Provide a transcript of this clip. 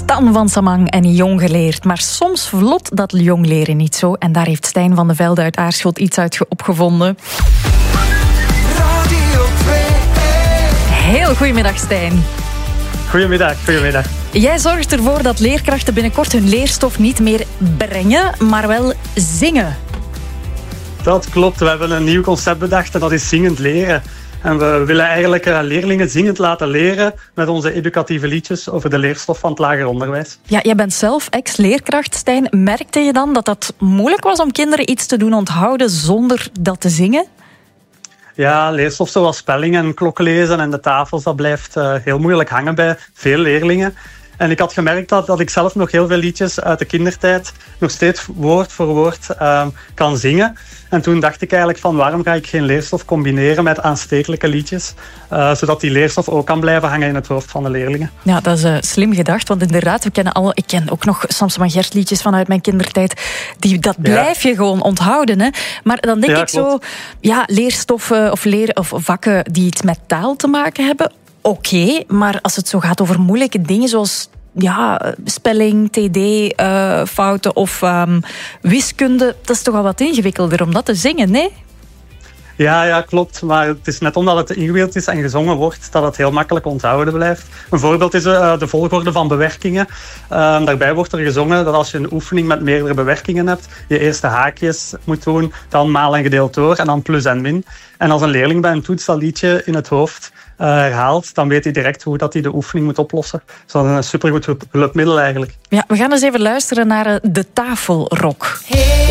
Stan van Samang en Jong geleerd. Maar soms vlot dat jong leren niet zo. En daar heeft Stijn van de Velde uit Aarschot iets uit opgevonden. Radio 2. Heel goedemiddag, Stijn. Goedemiddag. Jij zorgt ervoor dat leerkrachten binnenkort hun leerstof niet meer brengen, maar wel zingen. Dat klopt. We hebben een nieuw concept bedacht en dat is zingend leren. En we willen eigenlijk leerlingen zingend laten leren met onze educatieve liedjes over de leerstof van het lager onderwijs. Ja, jij bent zelf ex-leerkracht, Stijn. Merkte je dan dat dat moeilijk was om kinderen iets te doen onthouden zonder dat te zingen? Ja, leerstof zoals spelling en kloklezen en de tafels, dat blijft heel moeilijk hangen bij veel leerlingen. En ik had gemerkt dat ik zelf nog heel veel liedjes uit de kindertijd nog steeds woord voor woord kan zingen. En toen dacht ik eigenlijk van waarom ga ik geen leerstof combineren met aanstekelijke liedjes, zodat die leerstof ook kan blijven hangen in het hoofd van de leerlingen. Ja, dat is slim gedacht, want inderdaad, ik ken ook nog Samson van Gert liedjes vanuit mijn kindertijd. Dat blijf je gewoon onthouden. Hè? Maar dan denk ik zo, leerstoffen of vakken die iets met taal te maken hebben, oké, maar als het zo gaat over moeilijke dingen zoals spelling, TD-fouten of wiskunde, dat is toch al wat ingewikkelder om dat te zingen, nee? Ja, klopt. Maar het is net omdat het ingewikkeld is en gezongen wordt, dat het heel makkelijk onthouden blijft. Een voorbeeld is de volgorde van bewerkingen. Daarbij wordt er gezongen dat als je een oefening met meerdere bewerkingen hebt, je eerst de haakjes moet doen, dan maal en gedeeld door en dan plus en min. En als een leerling bij een toets dat liedje in het hoofd herhaalt, dan weet hij direct hoe dat hij de oefening moet oplossen. Dat is een supergoed hulpmiddel eigenlijk. Ja, we gaan eens even luisteren naar de tafelrok. Hey.